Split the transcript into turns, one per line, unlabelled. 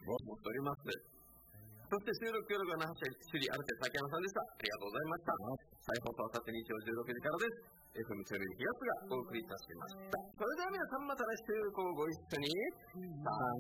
思っております。そして収録協力は那覇市首里アルテ竹山さんでした。ありがとうございました。再放送はさて日曜16時からです。FM チョルリ東がお送りいたしました。それでは皆さんまた来週ご一緒に。